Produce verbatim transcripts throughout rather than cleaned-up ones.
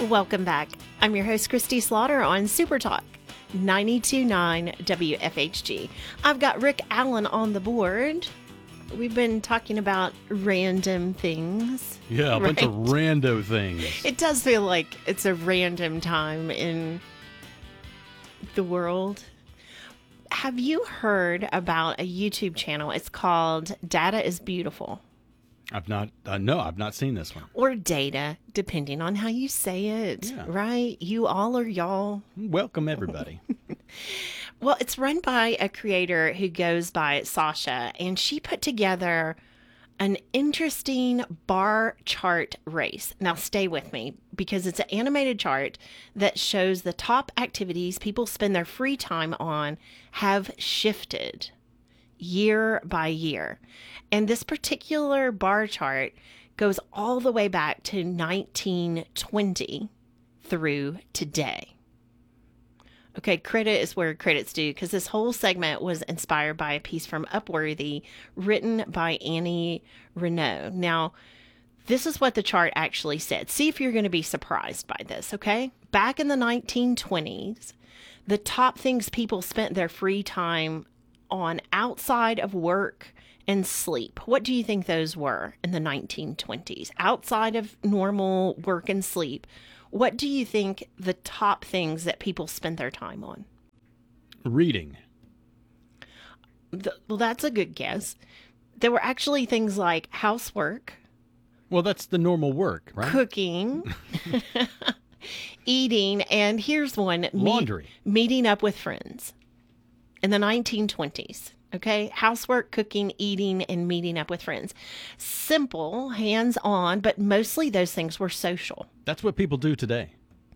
Welcome back. I'm your host, Christy Slaughter on Super Talk ninety-two point nine W F H G. I've got Rick Allen on the board. We've been talking about random things. Yeah, a right? bunch of rando things. It does feel like it's a random time in the world. Have you heard about a YouTube channel? It's called Data is Beautiful. I've not, uh, no, I've not seen this one. Or Data, depending on how you say it, Yeah. right? You all or y'all. Welcome, everybody. Well, it's run by a creator who goes by Sasha, and she put together an interesting bar chart race. Now, stay with me because it's an animated chart that shows the top activities people spend their free time on have shifted year by year. And this particular bar chart goes all the way back to nineteen twenty through today. Okay, credit is where credit's due because this whole segment was inspired by a piece from Upworthy written by Annie Renault. Now, this is what the chart actually said. See if you're going to be surprised by this, okay? Back in the nineteen twenties, the top things people spent their free time on outside of work and sleep. What do you think those were in the nineteen twenties? Outside of normal work and sleep, what do you think the top things that people spent their time on? Reading. The, well, that's a good guess. There were actually things like housework, Well, that's the normal work, right? cooking, eating, and here's one. meet- Laundry. meeting up with friends in the nineteen twenties. Okay, housework, cooking, eating, and meeting up with friends. Simple, hands-on, but mostly those things were social. That's what people do today.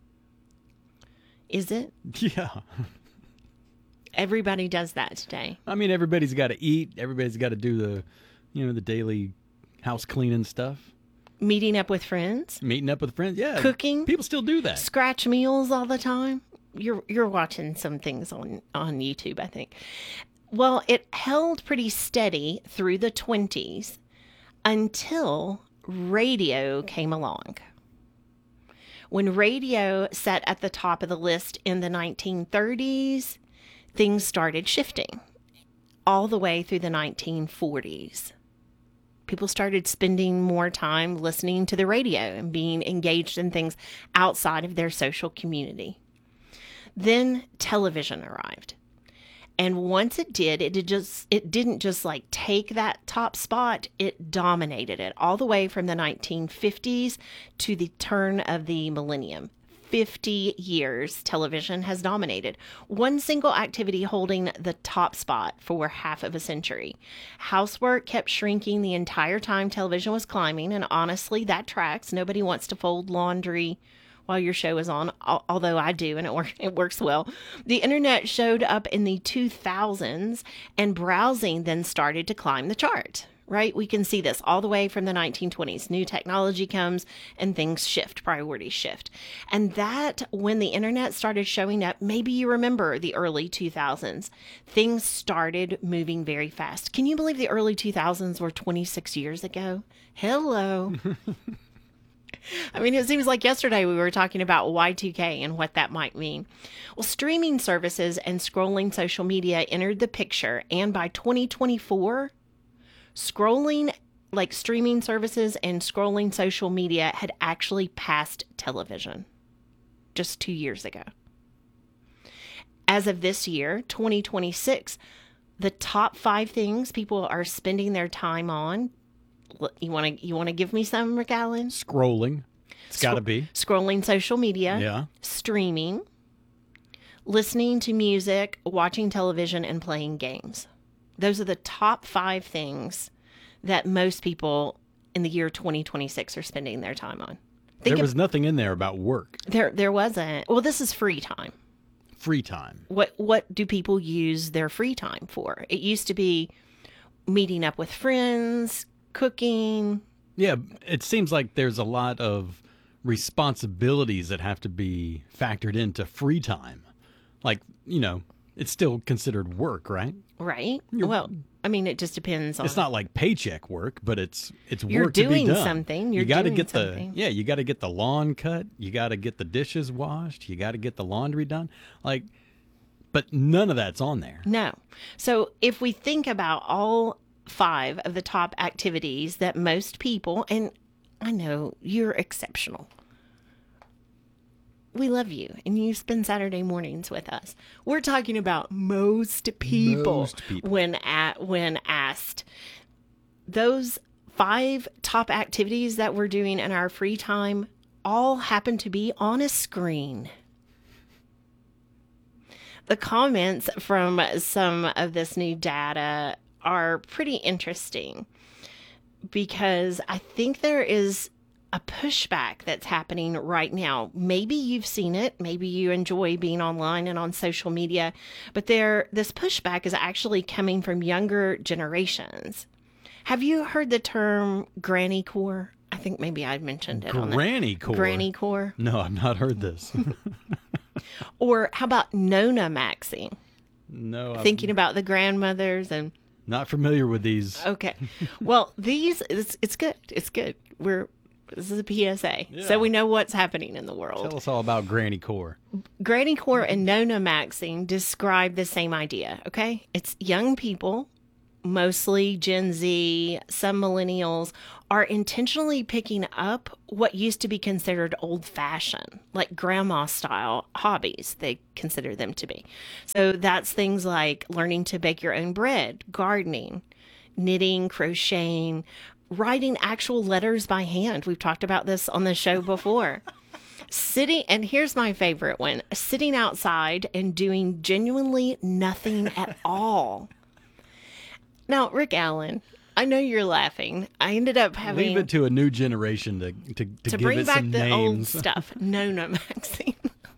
Is it? Yeah. Everybody does that today. I mean, everybody's got to eat. Everybody's got to do the, you know, the daily house cleaning stuff. Meeting up with friends, Meeting up with friends. Yeah. Cooking. People still do that. scratch meals all the time. You're you're watching some things on, on YouTube, I think. Well, it held pretty steady through the twenties until radio came along. When radio sat at the top of the list in the nineteen thirties, things started shifting all the way through the nineteen forties. People started spending more time listening to the radio and being engaged in things outside of their social community. Then television arrived. And once it did, it did just it didn't just like take that top spot, it dominated it all the way from the nineteen fifties to the turn of the millennium. fifty years television has dominated. One single activity holding the top spot for half of a century. Housework kept shrinking the entire time television was climbing, and honestly, that tracks. Nobody wants to fold laundry while your show is on, al- although I do, and it, work, it works well. The internet showed up in the two thousands, and browsing then started to climb the chart, right? We can see this all the way from the nineteen twenties. New technology comes, and things shift, priorities shift. And that, when the internet started showing up, maybe you remember the early two thousands, things started moving very fast. Can you believe the early two thousands were twenty-six years ago? Hello. I mean, it seems like yesterday we were talking about Y two K and what that might mean. Well, streaming services and scrolling social media entered the picture, and by twenty twenty-four, scrolling, like streaming services and scrolling social media had actually passed television just two years ago. As of this year, twenty twenty-six, the top five things people are spending their time on. You want to you want to give me some, Rick Allen? Scrolling. It's got to be. Scrolling social media, Yeah. streaming, listening to music, watching television, and playing games. Those are the top five things that most people in the year twenty twenty-six are spending their time on. Think There was of, nothing in there about work. there there wasn't. Well, this is free time. Free time. What what do people use their free time for? It used to be meeting up with friends, cooking. Yeah, it seems like there's a lot of responsibilities that have to be factored into free time. Like, you know, it's still considered work, right? Right. You're- Well, I mean, it just depends on. It's not like paycheck work, but it's it's You're work to be doing done. something. You're you got to doing get something. the yeah. You got to get the lawn cut. You got to get the dishes washed. You got to get the laundry done. Like, but none of that's on there. No. So if we think about all five of the top activities that most people, and I know you're exceptional. We love you, and you spend Saturday mornings with us. We're talking about most people, Most people. when at when asked. Those five top activities that we're doing in our free time all happen to be on a screen. The comments from some of this new data are pretty interesting because I think there is a pushback that's happening right now. Maybe you've seen it. Maybe you enjoy being online and on social media, but there, this pushback is actually coming from younger generations. Have you heard the term granny core? I think maybe I mentioned it on the Granny core. granny core. No, I've not heard this. Or how about Nona Maxing? no, I'm Thinking about the grandmothers and not familiar with these. okay. Well, these it's it's good. It's good. We're this is a P S A. Yeah. So we know what's happening in the world. Tell us all about Granny core. Granny core and Nona Maxing describe the same idea, okay? It's young people, mostly Gen Z, some millennials, are intentionally picking up what used to be considered old-fashioned, like grandma-style hobbies, they consider them to be. So that's things like learning to bake your own bread, gardening, knitting, crocheting, writing actual letters by hand. We've talked about this on the show before. Sitting, and here's my favorite one, sitting outside and doing genuinely nothing at all. Now, Rick Allen, I know you're laughing. I ended up having Leave it to a new generation to to, to, to give bring it back some the old names. stuff. No, no, Maxine.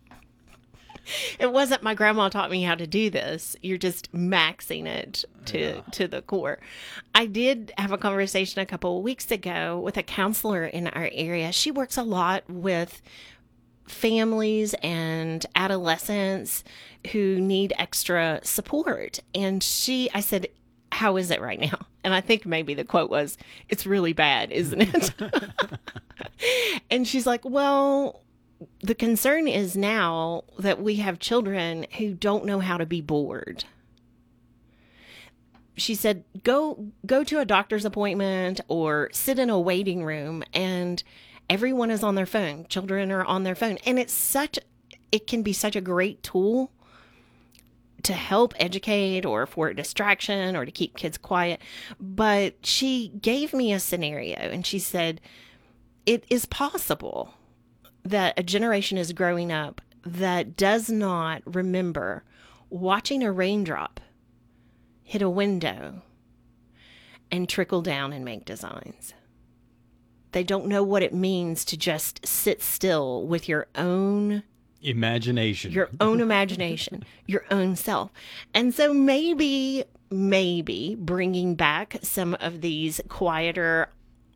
It wasn't my grandma taught me how to do this. You're just maxing it to Yeah. to the core. I did have a conversation a couple of weeks ago with a counselor in our area. She works a lot with families and adolescents who need extra support. And she, I said, how is it right now? And I think maybe the quote was, it's really bad, isn't it? And she's like, well, the concern is now that we have children who don't know how to be bored. She said, go go to a doctor's appointment or sit in a waiting room and everyone is on their phone. Children are on their phone. And it's such, it can be such a great tool to help educate or for a distraction or to keep kids quiet. But she gave me a scenario and she said, it is possible that a generation is growing up that does not remember watching a raindrop hit a window and trickle down and make designs. They don't know what it means to just sit still with your own Imagination. your own imagination, your own self. And so maybe, maybe bringing back some of these quieter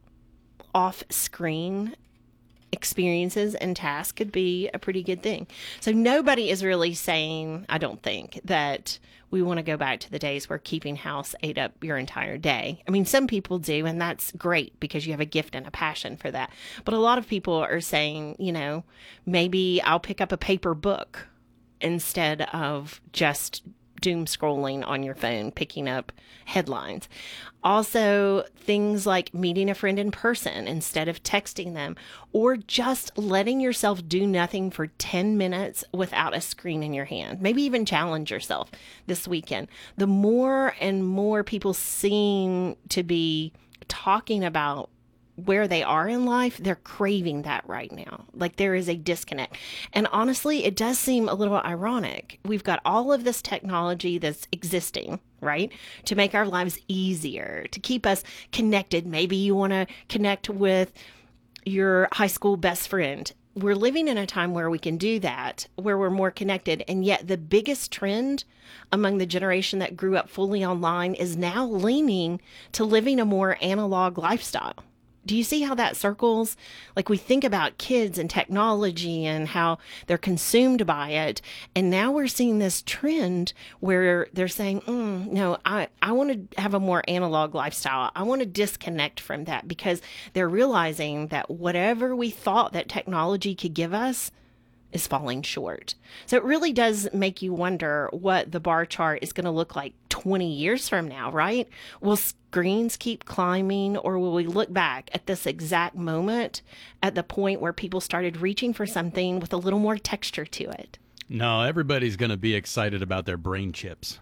off-screen experiences and tasks could be a pretty good thing. So nobody is really saying, I don't think, that we want to go back to the days where keeping house ate up your entire day. I mean, some people do, and that's great because you have a gift and a passion for that. But a lot of people are saying, you know, maybe I'll pick up a paper book instead of just doom scrolling on your phone, picking up headlines. Also, things like meeting a friend in person instead of texting them, or just letting yourself do nothing for ten minutes without a screen in your hand. Maybe even challenge yourself this weekend. The more and more people seem to be talking about where they are in life, they're craving that right now. Like there is a disconnect. And honestly, it does seem a little ironic. We've got all of this technology that's existing, right? To make our lives easier, to keep us connected. Maybe you want to connect with your high school best friend. We're living in a time where we can do that, where we're more connected. And yet the biggest trend among the generation that grew up fully online is now leaning to living a more analog lifestyle. Do you see how that circles? Like we think about kids and technology and how they're consumed by it. And now we're seeing this trend where they're saying, mm, no, I, I want to have a more analog lifestyle. I want to disconnect from that because they're realizing that whatever we thought that technology could give us is falling short. So it really does make you wonder what the bar chart is going to look like twenty years from now, right? Will screens keep climbing, or will we look back at this exact moment at the point where people started reaching for something with a little more texture to it? No, everybody's going to be excited about their brain chips.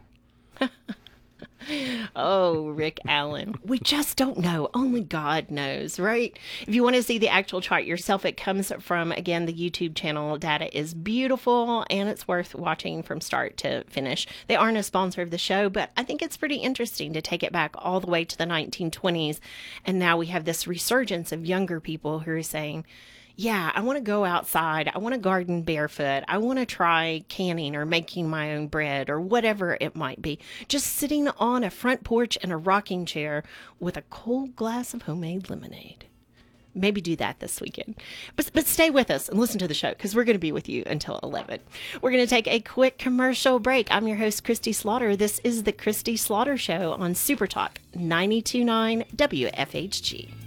Oh, Rick Allen. We just don't know. Only God knows, right? If you want to see the actual chart yourself, it comes from, again, the YouTube channel. Data is beautiful, and it's worth watching from start to finish. They aren't a sponsor of the show, but I think it's pretty interesting to take it back all the way to the nineteen twenties. And now we have this resurgence of younger people who are saying, yeah, I want to go outside. I want to garden barefoot. I want to try canning or making my own bread or whatever it might be. Just sitting on a front porch in a rocking chair with a cold glass of homemade lemonade. Maybe do that this weekend. But, but stay with us and listen to the show because we're going to be with you until eleven. We're going to take a quick commercial break. I'm your host, Christy Slaughter. This is the Christy Slaughter Show on Super Talk ninety-two point nine W F H G.